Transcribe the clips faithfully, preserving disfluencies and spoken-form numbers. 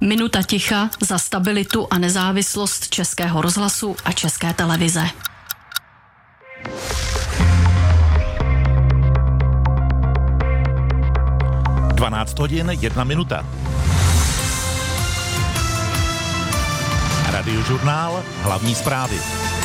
Minuta ticha za stabilitu a nezávislost Českého rozhlasu a České televize. dvanáct hodin, jedna minuta. Radiožurnál, hlavní zprávy.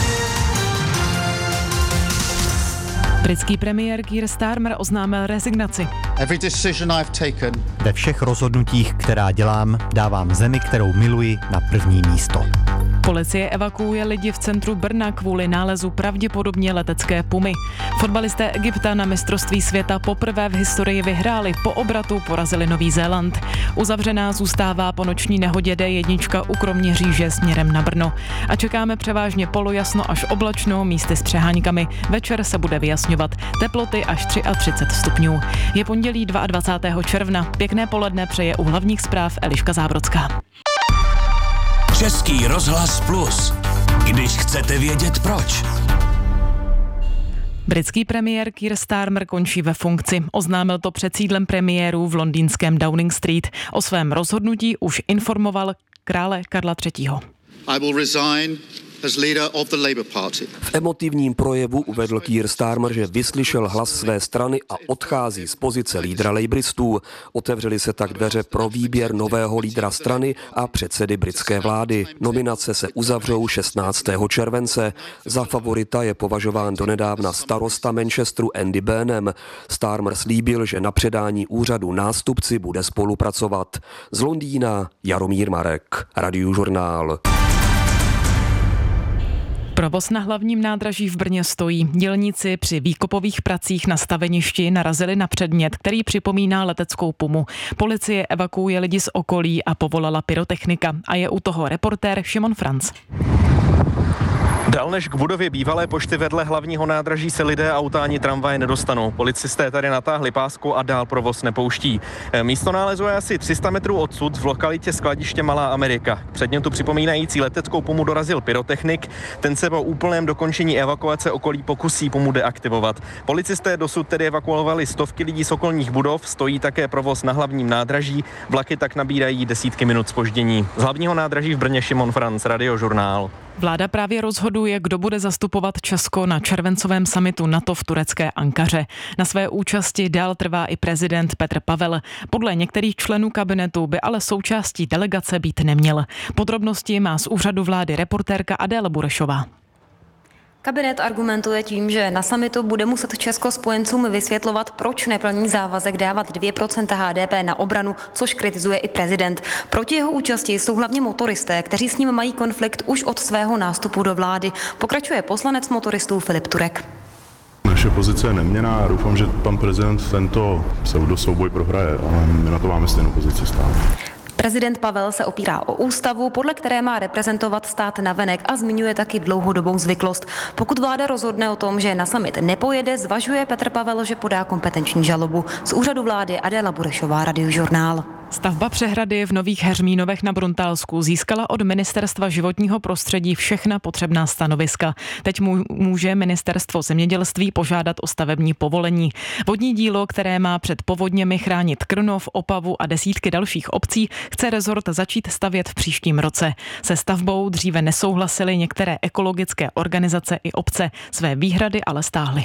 Britský premiér Keir Starmer oznámil rezignaci. Every decision I've taken. Ve všech rozhodnutích, která dělám, dávám zemi, kterou miluji, na první místo. Policie evakuuje lidi v centru Brna kvůli nálezu pravděpodobně letecké pumy. Fotbalisté Egypta na mistrovství světa poprvé v historii vyhráli, po obratu porazili Nový Zéland. Uzavřená zůstává po noční nehodě D jedna u Kroměříže směrem na Brno. A čekáme převážně polojasno až oblačno, místy s přeháňkami. Večer se bude vyjasňovat. Teploty až třicet tři stupňů. Je pondělí dvacátého druhého června. Pěkné poledne přeje u hlavních zpráv Eliška Zábrodská. Český rozhlas Plus. Když chcete vědět proč. Britský premiér Keir Starmer končí ve funkci. Oznámil to před sídlem premiérů v londýnském Downing Street. O svém rozhodnutí už informoval krále Karla třetího. I will resign as leader of the Labour Party. V emotivním projevu uvedl Keir Starmer, že vyslyšel hlas své strany a odchází z pozice lídra lejbristů. Otevřely se tak dveře pro výběr nového lídra strany a předsedy britské vlády. Nominace se uzavřou šestnáctého července. Za favorita je považován donedávna starosta Manchesteru Andy Burnham. Starmer slíbil, že na předání úřadu nástupci bude spolupracovat. Z Londýna Jaromír Marek, Radiožurnál. Provoz na hlavním nádraží v Brně stojí. Dělníci při výkopových pracích na staveništi narazili na předmět, který připomíná leteckou pumu. Policie evakuuje lidi z okolí a povolala pyrotechnika. A je u toho reportér Šimon Franc. Dál než k budově bývalé pošty vedle hlavního nádraží se lidé, auta ani tramvaje nedostanou. Policisté tady natáhli pásku a dál provoz nepouští. Místo nálezu je asi tři sta metrů odsud v lokalitě skladiště Malá Amerika. K předmětu připomínající leteckou pumu dorazil pyrotechnik. Ten se po úplném dokončení evakuace okolí pokusí pumu deaktivovat. Policisté dosud tedy evakuovali stovky lidí z okolních budov, stojí také provoz na hlavním nádraží. Vlaky tak nabírají desítky minut zpoždění. Z hlavního nádraží v Brně Šimon Franc, Radiožurnál. Vláda právě rozhoduje, kdo bude zastupovat Česko na červencovém summitu NATO v turecké Ankaře. Na své účasti dál trvá i prezident Petr Pavel. Podle některých členů kabinetu by ale součástí delegace být neměl. Podrobnosti má z úřadu vlády reportérka Adéla Burešová. Kabinet argumentuje tím, že na summitu bude muset Česko spojencům vysvětlovat, proč neplní závazek dávat dvě procenta H D P na obranu, což kritizuje i prezident. Proti jeho účasti jsou hlavně motoristé, kteří s ním mají konflikt už od svého nástupu do vlády. Pokračuje poslanec motoristů Filip Turek. Naše pozice je neměnná, doufám, že pan prezident tento pseudosouboj prohraje, ale my na to máme stejnou pozici stále. Prezident Pavel se opírá o ústavu, podle které má reprezentovat stát navenek a zmiňuje taky dlouhodobou zvyklost. Pokud vláda rozhodne o tom, že na summit nepojede, zvažuje Petr Pavel, že podá kompetenční žalobu. Z úřadu vlády Adéla Burešová, Radiožurnál. Stavba přehrady v Nových Heřmínovech na Bruntálsku získala od Ministerstva životního prostředí všechna potřebná stanoviska. Teď může Ministerstvo zemědělství požádat o stavební povolení. Vodní dílo, které má před povodněmi chránit Krnov, Opavu a desítky dalších obcí, chce rezort začít stavět v příštím roce. Se stavbou dříve nesouhlasily některé ekologické organizace i obce. Své výhrady ale stáhly.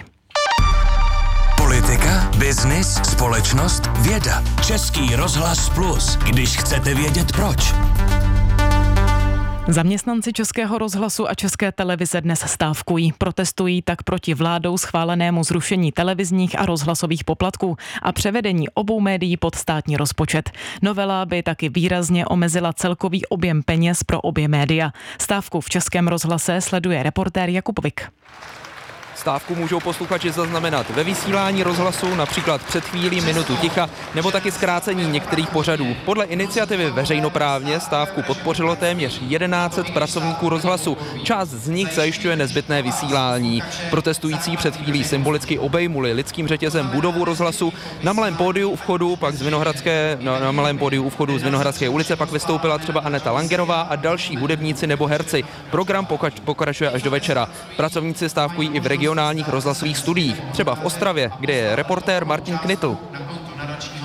Politika, biznis, společnost, věda. Český rozhlas Plus. Když chcete vědět proč. Zaměstnanci Českého rozhlasu a České televize dnes stávkují. Protestují tak proti vládou schválenému zrušení televizních a rozhlasových poplatků a převedení obou médií pod státní rozpočet. Novela by taky výrazně omezila celkový objem peněz pro obě média. Stávku v Českém rozhlase sleduje reportér Jakub Vik. Stávku můžou posluchači zaznamenat ve vysílání rozhlasu, například před chvílí minutu ticha, nebo taky zkrácení některých pořadů. Podle iniciativy veřejnoprávně stávku podpořilo téměř tisíc sto pracovníků rozhlasu. Část z nich zajišťuje nezbytné vysílání. Protestující před chvílí symbolicky obejmuli lidským řetězem budovu rozhlasu. Na malém pódiu u vchodu pak z Vinohradské, na, na malém pódiu u vchodu z Vinohradské ulice pak vystoupila třeba Aneta Langerová a další hudebníci nebo herci. Program pokračuje až do večera. Pracovníci stávkují i v regionálních rozhlasových studiích, třeba v Ostravě, kde je reportér Martin Knitl.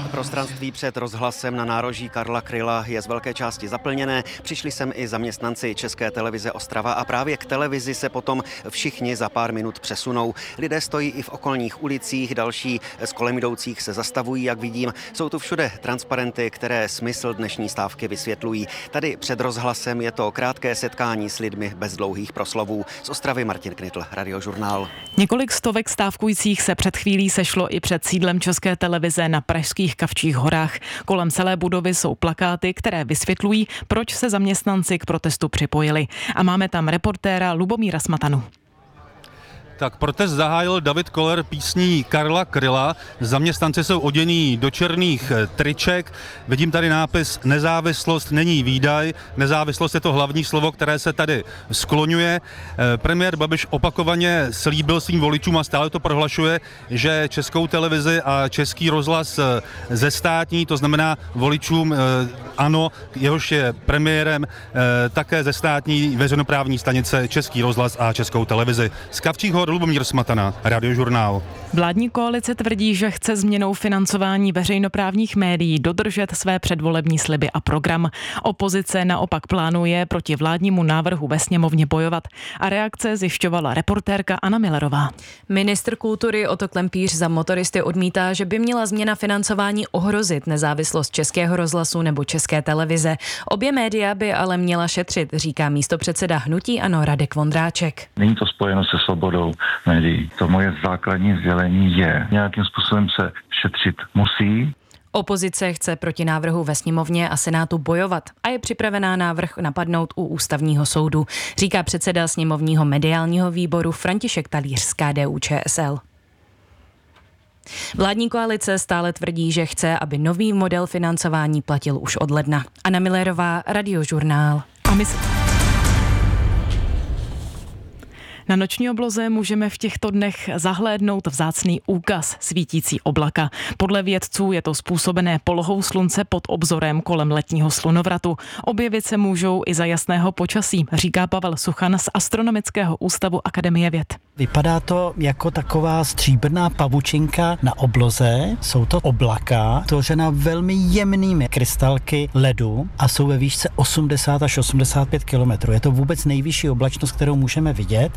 Prostranství před rozhlasem na nároží Karla Kryla je z velké části zaplněné. Přišli sem i zaměstnanci České televize Ostrava a právě k televizi se potom všichni za pár minut přesunou. Lidé stojí i v okolních ulicích, další z kolem jdoucích se zastavují, jak vidím. Jsou tu všude transparenty, které smysl dnešní stávky vysvětlují. Tady před rozhlasem je to krátké setkání s lidmi bez dlouhých proslovů. Z Ostravy Martin Knitl, Radiožurnál. Několik stovek stávkujících se před chvílí sešlo i před sídlem České televize na pražských Kavčích horách. Kolem celé budovy jsou plakáty, které vysvětlují, proč se zaměstnanci k protestu připojili. A máme tam reportéra Lubomíra Smatanu. Tak protest zahájil David Koller písní Karla Kryla. Zaměstnanci jsou odění do černých triček. Vidím tady nápis Nezávislost není výdaj. Nezávislost je to hlavní slovo, které se tady skloňuje. Premiér Babiš opakovaně slíbil svým voličům a stále to prohlašuje, že Českou televizi a Český rozhlas zestátní, to znamená voličům ANO, jehož je premiérem, také zestátní veřejnoprávní stanice Český rozhlas a Českou televizi. Z Kavčích hor Lubomír Smatana, Radiožurnál. Vládní koalice tvrdí, že chce změnou financování veřejnoprávních médií dodržet své předvolební sliby a program. Opozice naopak plánuje proti vládnímu návrhu ve sněmovně bojovat. A reakce zjišťovala reportérka Anna Millerová. Ministr kultury Otto Klempíř za Motoristy odmítá, že by měla změna financování ohrozit nezávislost Českého rozhlasu nebo České televize. Obě média by ale měla šetřit, říká místopředseda hnutí ANO Radek Vondráček. Není to spojeno se svobodou médií. To moje základní sdělení je. Nějakým způsobem se šetřit musí. Opozice chce proti návrhu ve sněmovně a Senátu bojovat a je připravená návrh napadnout u ústavního soudu, říká předseda sněmovního mediálního výboru František Talíř z K D U Č S L. Vládní koalice stále tvrdí, že chce, aby nový model financování platil už od ledna. Anna Millerová, Radiožurnál. A my... Na noční obloze můžeme v těchto dnech zahlédnout vzácný úkaz svítící oblaka. Podle vědců je to způsobené polohou slunce pod obzorem kolem letního slunovratu. Objevit se můžou i za jasného počasí, říká Pavel Suchan z Astronomického ústavu Akademie věd. Vypadá to jako taková stříbrná pavučinka na obloze. Jsou to oblaka, tvořena velmi jemnými krystalky ledu a jsou ve výšce osmdesát až osmdesát pět kilometrů. Je to vůbec nejvyšší oblačnost, kterou můžeme vidět.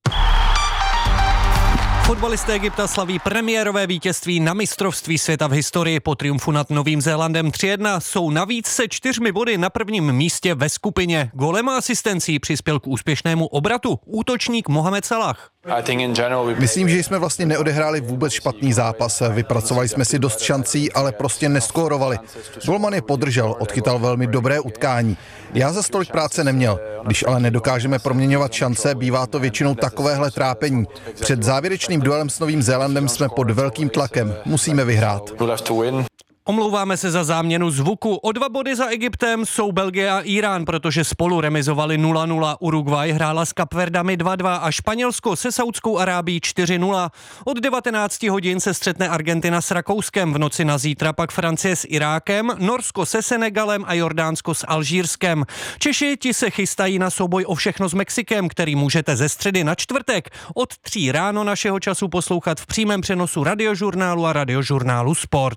Fotbalisté Egypta slaví premiérové vítězství na mistrovství světa v historii. Po triumfu nad Novým Zélandem tři jedna jsou navíc se čtyřmi body na prvním místě ve skupině. Golem a asistencí přispěl k úspěšnému obratu útočník Mohamed Salah. Myslím, že jsme vlastně neodehráli vůbec špatný zápas. Vypracovali jsme si dost šancí, ale prostě neskórovali. Golman je podržel, odchytal velmi dobré utkání. Já za stolik práce neměl. Když ale nedokážeme proměňovat šance, bývá to většinou takovéhle trápení. Před závěrečným duelem s Novým Zélandem jsme pod velkým tlakem. Musíme vyhrát. Omlouváme se za záměnu zvuku. O dva body za Egyptem jsou Belgie a Irán, protože spolu remizovali nula nula. Uruguay hrála s Kapverdami dva dva a Španělsko se Saudskou Arábií čtyři nula. Od devatenácti hodin se střetne Argentina s Rakouskem, v noci na zítra pak Francie s Irákem, Norsko se Senegalem a Jordánsko s Alžírskem. Češi ti se chystají na souboj o všechno s Mexikem, který můžete ze středy na čtvrtek od tří ráno našeho času poslouchat v přímém přenosu Radiožurnálu a Radiožurnálu Sport.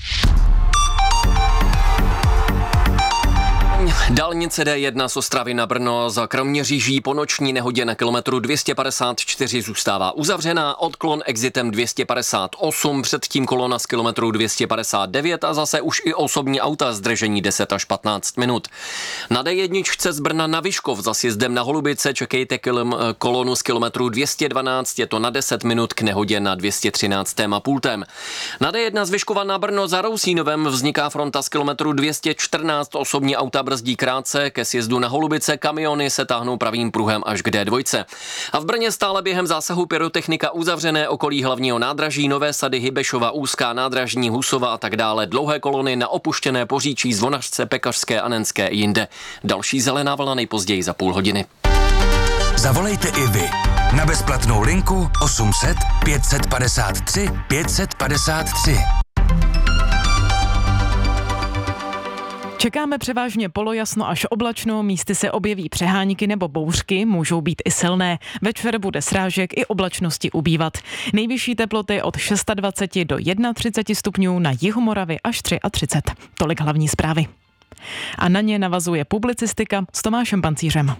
Dálnice D jedna z Ostravy na Brno za Kroměříží po noční nehodě na kilometru dvě stě padesát čtyři zůstává uzavřená, odklon exitem dvě stě padesát osm, předtím kolona z kilometru dvě stě padesát devět a zase už i osobní auta zdržení deset až patnáct minut. Na D jedna z Brna na Vyškov za sjezdem na Holubice čekejte kolonu z kilometru dvě stě dvanáct, je to na deset minut k nehodě na dvě stě třináct a půl. Na D jedna z Vyškova na Brno za Rousínovem vzniká fronta z kilometru dvě stě čtrnáct, osobní auta brzdí krátce, ke sjezdu na Holubice kamiony se táhnou pravým pruhem až k D dva. A v Brně stále během zásahu pyrotechnika uzavřené okolí hlavního nádraží, Nové Sady, Hybešova, Úzká nádražní, Husova a tak dále. Dlouhé kolony na opuštěné Poříčí, Zvonařce, Pekařské, Anenské i jinde. Další zelená vlna nejpozději za půl hodiny. Zavolejte i vy na bezplatnou linku osm set pět set padesát tři pět set padesát tři. Čekáme převážně polojasno až oblačno, místy se objeví přehánky nebo bouřky, můžou být i silné. Večer bude srážek i oblačnosti ubývat. Nejvyšší teploty od dvacet šest do třicet jedna stupňů, na jihu Moravy až třicet tři. Tolik hlavní zprávy. A na ně navazuje publicistika s Tomášem Pancířem.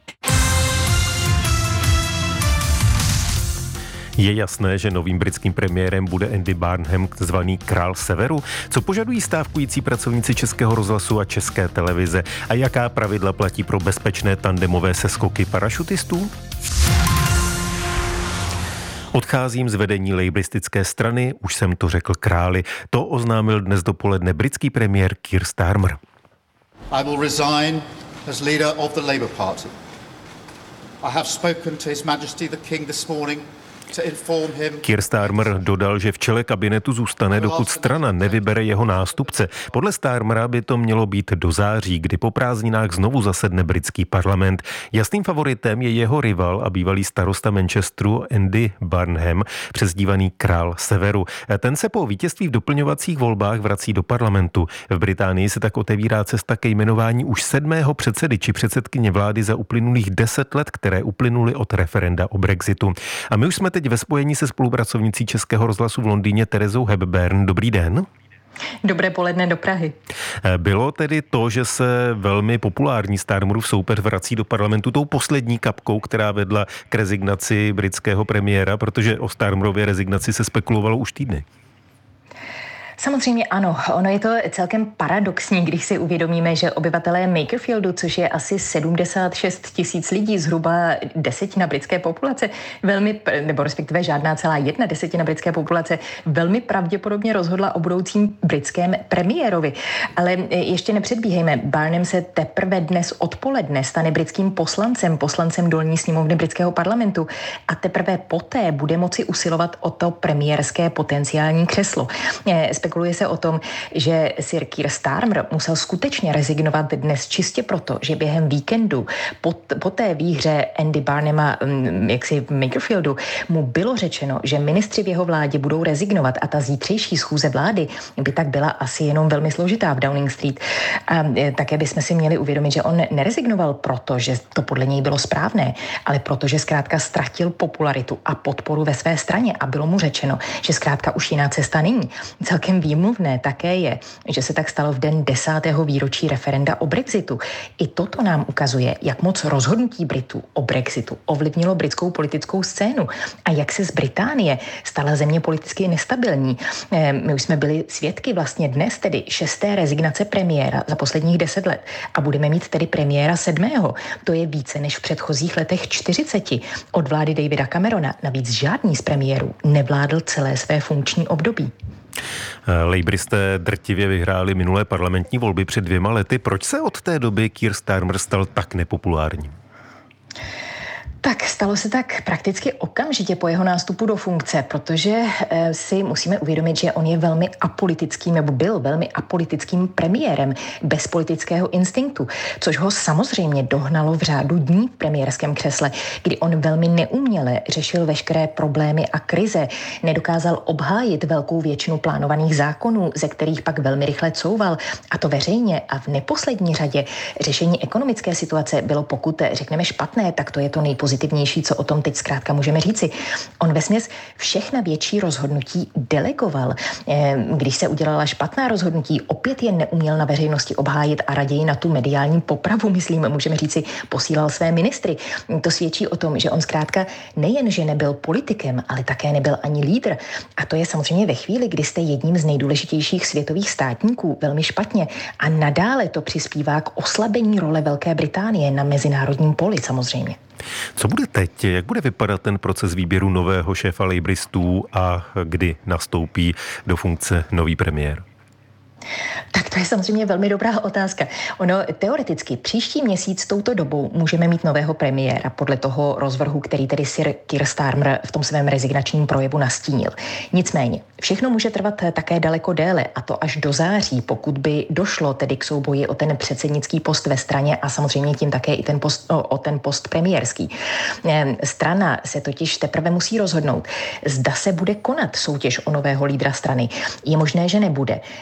Je jasné, že novým britským premiérem bude Andy Burnham, zvaný Král Severu? Co požadují stávkující pracovníci Českého rozhlasu a České televize? A jaká pravidla platí pro bezpečné tandemové seskoky parašutistů? Odcházím z vedení lejbristické strany, už jsem to řekl králi. To oznámil dnes dopoledne britský premiér Keir Starmer. I will resign as leader of the Labour Party. I have spoken to His Majesty the King this morning. Keir Starmer dodal, že v čele kabinetu zůstane, dokud strana nevybere jeho nástupce. Podle Starmera by to mělo být do září, kdy po prázdninách znovu zasedne britský parlament. Jasným favoritem je jeho rival a bývalý starosta Manchesteru Andy Burnham, přezdívaný Král Severu. Ten se po vítězství v doplňovacích volbách vrací do parlamentu. V Británii se tak otevírá cesta ke jmenování už sedmého předsedy či předsedkyně vlády za uplynulých deset let, které uplynuly od referenda o Brexitu. A my už jsme teď ve spojení se spolupracovnicí Českého rozhlasu v Londýně Terezou Hepburn. Dobrý den. Dobré poledne do Prahy. Bylo tedy to, že se velmi populární Starmerův soupeř vrací do parlamentu tou poslední kapkou, která vedla k rezignaci britského premiéra, protože o Starmerově rezignaci se spekulovalo už týdny. Samozřejmě ano, ono je to celkem paradoxní, když si uvědomíme, že obyvatelé Makerfieldu, což je asi sedmdesát šest tisíc lidí, zhruba desetina britské populace, velmi, nebo respektive žádná celá jedna desetina britské populace, velmi pravděpodobně rozhodla o budoucím britském premiérovi. Ale ještě nepředbíhejme, Burnham se teprve dnes odpoledne stane britským poslancem, poslancem dolní sněmovny britského parlamentu a teprve poté bude moci usilovat o to premiérské potenciální křeslo. Spekuluje se o tom, že Sir Keir Starmer musel skutečně rezignovat dnes čistě proto, že během víkendu po, po té výhře Andy Burnhama jaksi v Makerfieldu mu bylo řečeno, že ministři v jeho vládě budou rezignovat a ta zítřejší schůze vlády by tak byla asi jenom velmi složitá v Downing Street. A také bychom si měli uvědomit, že on nerezignoval proto, že to podle něj bylo správné, ale proto, že zkrátka ztratil popularitu a podporu ve své straně a bylo mu řečeno, že zkrátka už jiná cesta není. Celkem výmluvné také je, že se tak stalo v den desátého výročí referenda o Brexitu. I toto nám ukazuje, jak moc rozhodnutí Britů o Brexitu ovlivnilo britskou politickou scénu a jak se z Británie stala země politicky nestabilní. My už jsme byli svědky vlastně dnes tedy šesté rezignace premiéra za posledních deset let a budeme mít tedy premiéra sedmého. To je více než v předchozích letech čtyřiceti od vlády Davida Camerona. Navíc žádný z premiérů nevládl celé své funkční období. Lejbristé drtivě vyhráli minulé parlamentní volby před dvěma lety. Proč se od té doby Keir Starmer stal tak nepopulární? Tak stalo se tak prakticky okamžitě po jeho nástupu do funkce, protože e, si musíme uvědomit, že on je velmi apolitickým, nebo byl velmi apolitickým premiérem bez politického instinktu, což ho samozřejmě dohnalo v řádu dní v premiérském křesle, kdy on velmi neuměle řešil veškeré problémy a krize, nedokázal obhájit velkou většinu plánovaných zákonů, ze kterých pak velmi rychle couval, a to veřejně, a v neposlední řadě řešení ekonomické situace bylo, pokud řekneme špatné, tak to je to nejpozitivnější, co o tom teď zkrátka můžeme říci. On vesměs všechna větší rozhodnutí delegoval. Když se udělala špatná rozhodnutí, opět je neuměl na veřejnosti obhájit a raději na tu mediální popravu, myslím, můžeme říci, posílal své ministry. To svědčí o tom, že on zkrátka nejen, že nebyl politikem, ale také nebyl ani lídr. A to je samozřejmě ve chvíli, kdy jste jedním z nejdůležitějších světových státníků, velmi špatně. A nadále to přispívá k oslabení role Velké Británie na mezinárodním poli samozřejmě. Co bude teď? Jak bude vypadat ten proces výběru nového šéfa lejbristů a kdy nastoupí do funkce nový premiér? Tak to je samozřejmě velmi dobrá otázka. Ono teoreticky příští měsíc touto dobou můžeme mít nového premiéra podle toho rozvrhu, který tedy Sir Keir Starmer v tom svém rezignačním projevu nastínil. Nicméně, všechno může trvat také daleko déle, a to až do září, pokud by došlo tedy k souboji o ten předsednický post ve straně a samozřejmě tím také i ten post, o, o ten post premiérský. Strana se totiž teprve musí rozhodnout, zda se bude konat soutěž o nového lídra strany. Je možné, že nebude. A to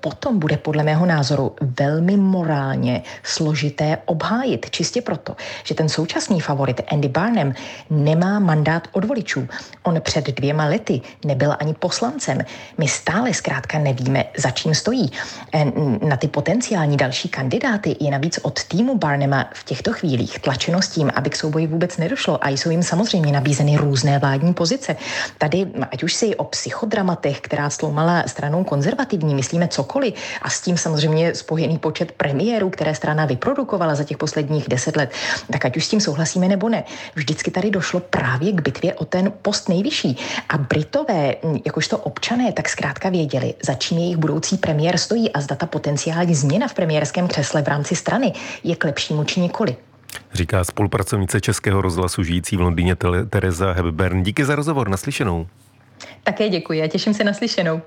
potom bude podle mého názoru velmi morálně složité obhájit. Čistě proto, že ten současný favorit Andy Barnum nemá mandát od voličů. On před dvěma lety nebyl ani poslancem. My stále zkrátka nevíme, za čím stojí. Na ty potenciální další kandidáty je navíc od týmu Barnuma v těchto chvílích tlačeno s tím, aby k souboji vůbec nedošlo a jsou jim samozřejmě nabízeny různé vládní pozice. Tady, ať už si o psychodramatech, která sloumala stranou konzervativní, myslíme cokoliv a s tím samozřejmě spojený počet premiérů, které strana vyprodukovala za těch posledních deset let, tak ať už s tím souhlasíme nebo ne. Vždycky tady došlo právě k bitvě o ten post nejvyšší. A Britové, jakožto občané, tak zkrátka věděli, za čím jejich budoucí premiér stojí a zda ta potenciální změna v premiérském křesle v rámci strany je k lepšímu či nikoli. Říká spolupracovnice Českého rozhlasu žijící v Londýně Tereza Hepburn. Díky za rozhovor, naslyšenou. Také děkuji a těším se na slyšenou.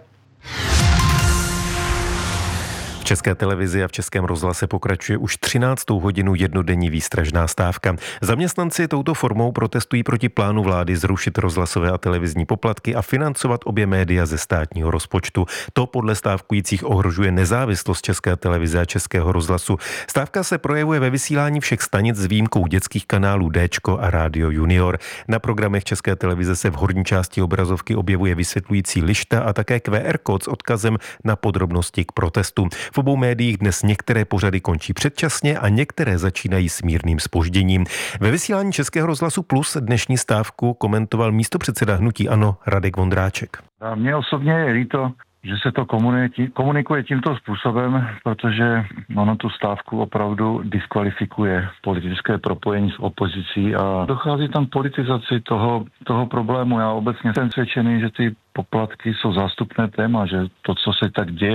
V České televizi a v Českém rozhlase pokračuje už třináctou hodinu jednodenní výstražná stávka. Zaměstnanci touto formou protestují proti plánu vlády zrušit rozhlasové a televizní poplatky a financovat obě média ze státního rozpočtu. To podle stávkujících ohrožuje nezávislost České televize a Českého rozhlasu. Stávka se projevuje ve vysílání všech stanic s výjimkou dětských kanálů Déčko a Rádio Junior. Na programech České televize se v horní části obrazovky objevuje vysvětlující lišta a také Q R kód s odkazem na podrobnosti k protestu. V obou médiích dnes některé pořady končí předčasně a některé začínají s mírným zpožděním. Ve vysílání Českého rozhlasu Plus dnešní stávku komentoval místopředseda hnutí ANO Radek Vondráček. A mně osobně je líto, že se to komunikuje tímto způsobem, protože ono tu stávku opravdu diskvalifikuje politické propojení s opozicí a dochází tam k politizaci toho, toho problému. Já obecně jsem přesvědčený, že ty poplatky jsou zástupné téma, že to, co se tak děje